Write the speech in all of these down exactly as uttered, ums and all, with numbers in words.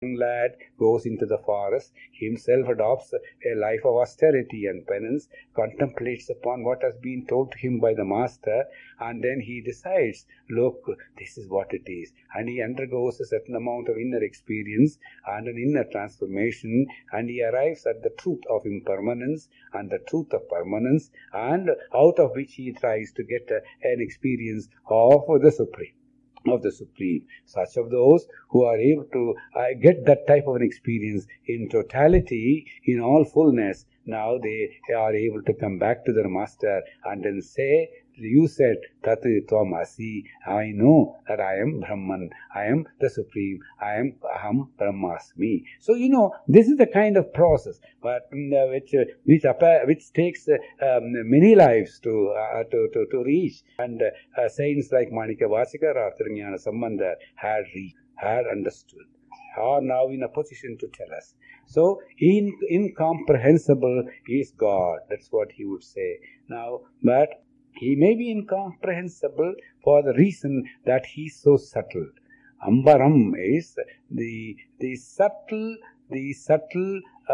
young lad goes into the forest, himself adopts a life of austerity and penance, contemplates upon what has been told to him by the master, and then he decides, look, this is what it is. And he undergoes a certain amount of inner experience and an inner transformation, and he arrives at the truth of impermanence and the truth of permanence, and out of which he tries to get a, an experience of the Supreme. Of the Supreme. Such of those who are able to uh, get that type of an experience in totality, in all fullness, now they are able to come back to their master and then say, you said, Tat Tvam Asi, I know that I am Brahman, I am the Supreme, I am Aham Brahmasmi. So, you know, this is the kind of process but, uh, which, uh, which, which takes uh, um, many lives to, uh, to, to, to reach. And uh, uh, saints like Manika Vasika or Tirunjana Sambandha had reached, had understood, are now in a position to tell us. So, in, incomprehensible is God. That's what he would say. Now, but he may be incomprehensible for the reason that he is so subtle. Ambaram is the the subtle, the subtle uh,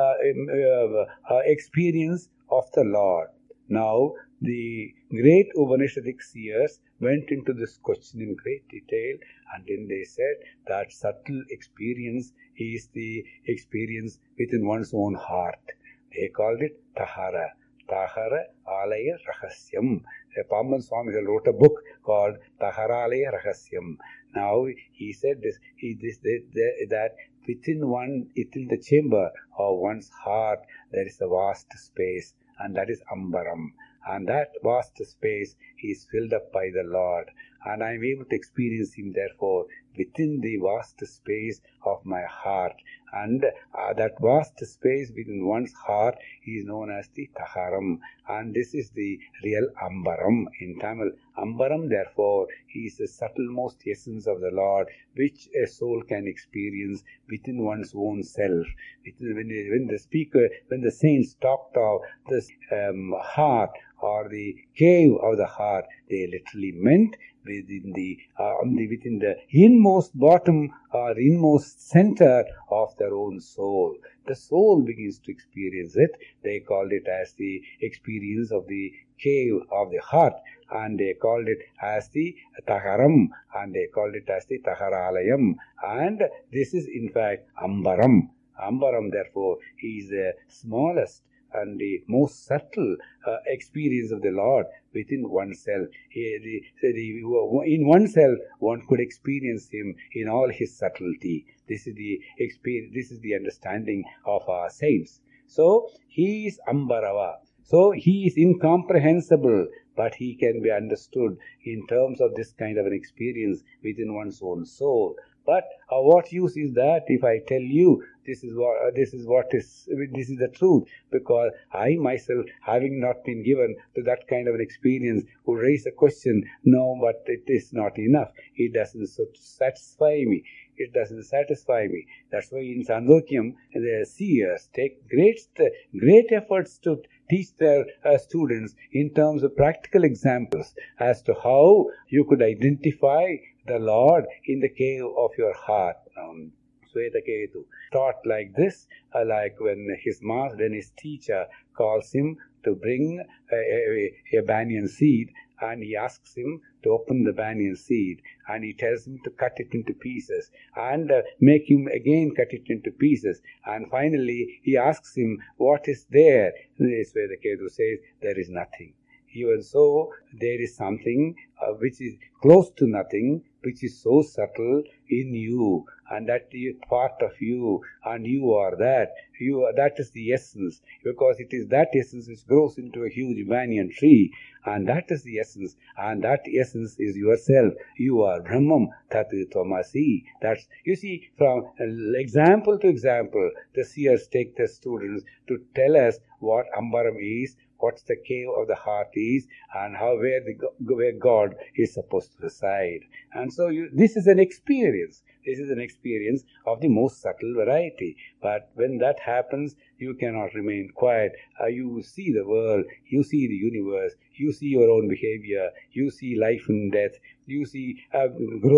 uh, uh, experience of the Lord. Now, the great Upanishadic seers went into this question in great detail, and then they said that subtle experience is the experience within one's own heart. They called it Tahara. Tahara Alaya Rahasyam. Pamban Swamigal wrote a book called Taharalaya Rahasyam. Now, he said this, he, this, that, that within one, within the chamber of one's heart, there is a vast space, and that is Ambaram. And that vast space is filled up by the Lord. And I am able to experience Him, therefore, within the vast space of my heart. And uh, that vast space within one's heart is known as the Taharam. And this is the real Ambaram in Tamil. Ambaram, therefore, is the subtlemost essence of the Lord, which a soul can experience within one's own self. When, when the speaker, when the saints talked of this um, heart, or the cave of the heart, they literally meant within the, uh, the within the inmost bottom or inmost center of their own soul. The soul begins to experience it. They called it as the experience of the cave of the heart, and they called it as the Taharam, and they called it as the Taharalayam. And this is in fact Ambaram. Ambaram, therefore, is the smallest and the most subtle uh, experience of the Lord within oneself. He, the, the, in oneself, one could experience Him in all His subtlety. This is the experience. This is the understanding of our saints. So He is Ambarava. So He is incomprehensible, but He can be understood in terms of this kind of an experience within one's own soul. But uh, what use is that if I tell you this is what uh, this is what is this is the truth? Because I myself, having not been given to that kind of an experience, would raise a question. No, but it is not enough. It doesn't satisfy me. It doesn't satisfy me. That's why in Sandokyam, the seers take great great efforts to teach their uh, students in terms of practical examples as to how you could identify the Lord in the cave of your heart. Um, Swetaketu taught like this, uh, like when his master, when his teacher calls him to bring a, a, a banyan seed, and he asks him to open the banyan seed, and he tells him to cut it into pieces, and uh, make him again cut it into pieces, and finally he asks him what is there. This way the Ketu says there is nothing. Even so, there is something uh, which is close to nothing, which is so subtle in you, and that is part of you, and you are that. You are, that is the essence, because it is that essence which grows into a huge banyan tree, and that is the essence, and that essence is yourself. You are Brahman, Tat Tvam Asi. That's, you see, from example to example, the seers take the students to tell us what Ambaram is, what the cave of the heart is, and how where the where God is supposed to reside. And so you, this is an experience. This is an experience of the most subtle variety. But when that happens, you cannot remain quiet. Uh, you see the world, you see the universe, you see your own behavior, you see life and death, you see uh, growth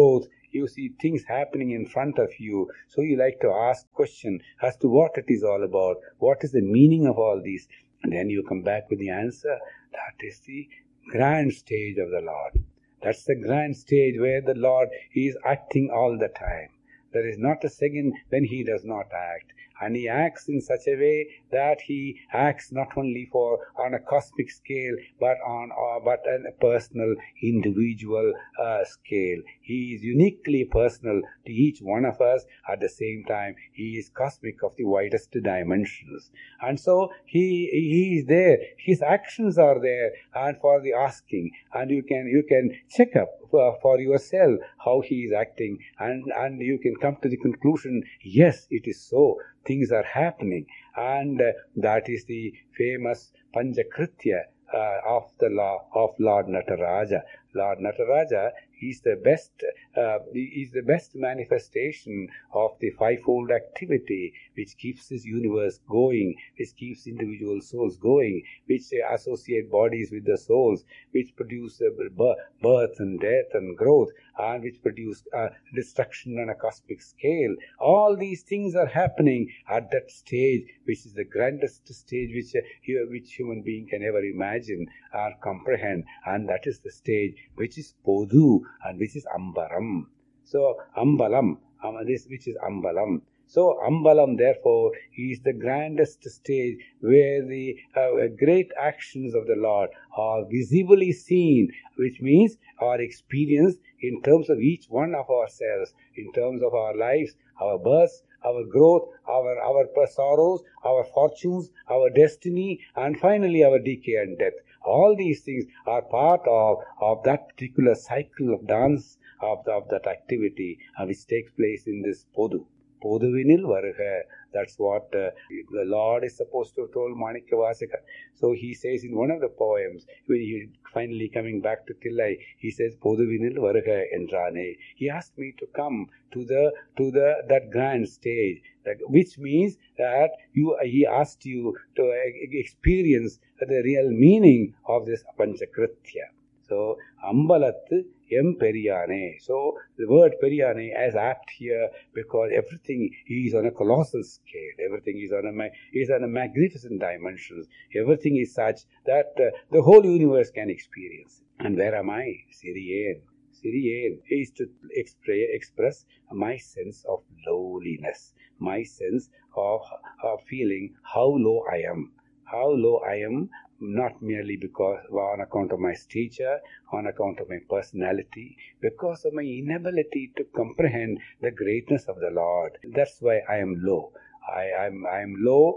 you see things happening in front of you, so you like to ask question as to what it is all about, what is the meaning of all these, and then you come back with the answer. That is the grand stage of the Lord. That's the grand stage where the Lord is acting all the time. There is not a second when he does not act. And he acts in such a way that he acts not only for on a cosmic scale, but on uh, but on a personal, individual uh, scale. He is uniquely personal to each one of us. At the same time, he is cosmic of the widest dimensions. And so he he is there. His actions are there, and for the asking, and you can you can check up for, for yourself how he is acting, and and you can come to the conclusion, yes, it is so. Things are happening, and uh, that is the famous Panchakritya uh, of the law of Lord Nataraja. Lord Nataraja is the best uh, is the best manifestation of the fivefold activity which keeps this universe going, which keeps individual souls going, which uh, associate bodies with the souls, which produce uh, birth and death and growth, and which produce uh, destruction on a cosmic scale. All these things are happening at that stage, which is the grandest stage which uh, which human being can ever imagine or comprehend, and that is the stage which is Podu and which is Ambaram. So Ambalam, um, this which is Ambalam. So Ambalam, therefore, is the grandest stage where the uh, great actions of the Lord are visibly seen, which means our experience in terms of each one of ourselves, in terms of our lives, our births, our growth, our, our sorrows, our fortunes, our destiny, and finally our decay and death. All these things are part of, of that particular cycle of dance, of, the, of that activity, uh, which takes place in this Podu. Poduvinil Varuga. That's what uh, the Lord is supposed to have told Manikkavasika. So he says in one of the poems, when he finally coming back to Tillai, he says, Poduvinil Varuga Endrane. He asked me to come to the to the that grand stage, that, which means that you he asked you to experience the real meaning of this Panchakritya. So, Ambalathu Em Periyane. So, the word Periyane is apt here because everything is on a colossal scale. Everything is on a is on a magnificent dimensions. Everything is such that uh, the whole universe can experience. And where am I? Siriyen. Siriyen is to expre- express my sense of lowliness, my sense of, of feeling how low I am. How low I am, not merely because on account of my stature, on account of my personality, because of my inability to comprehend the greatness of the Lord. That's why I am low. I am I am low.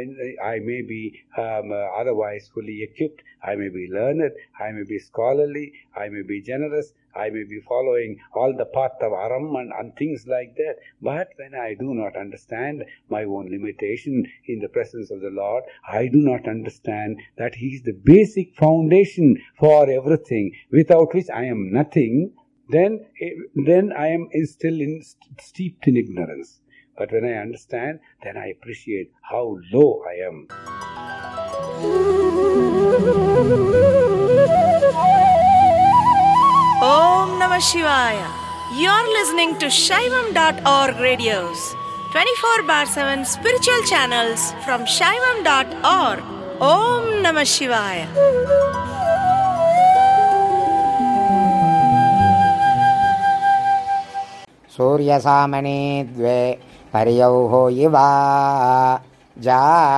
I may be um, uh, otherwise fully equipped. I may be learned. I may be scholarly. I may be generous. I may be following all the path of Aram and, and things like that. But when I do not understand my own limitation in the presence of the Lord, I do not understand that He is the basic foundation for everything, without which I am nothing, then, then I am still in, steeped in ignorance. But when I understand, then I appreciate how low I am. Om Namah Shivaya. You're listening to Shaivam dot org radios, twenty-four bar seven spiritual channels from Shaivam dot org. Om Namah Shivaya. Surya Samani Dve Pariyauho Yiva Ja